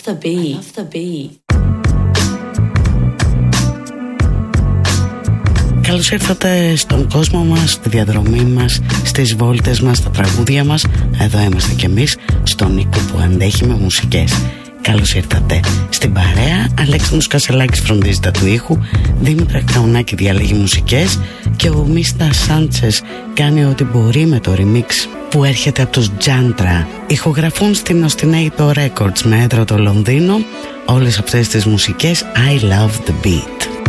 the beat. I love the beat. Καλώς ήρθατε στον κόσμο μας, στη διαδρομή μας, στις βόλτες μας, στα τραγούδια μας. Εδώ είμαστε κι εμείς, στον Νίκο που αντέχει με μουσικές. Καλώς ήρθατε στην παρέα. Αλέξανδρος Κασελάκης φροντίζει τα του ήχου, Δήμητρα Καουνάκη διαλέγει μουσικές και ο Μίστα Σάντσες κάνει ό,τι μπορεί με το remix που έρχεται από τους Τζάντρα. Ηχογραφούν στην Ostinato Records με έδρα το Λονδίνο όλες αυτές τις μουσικές. I love the beat.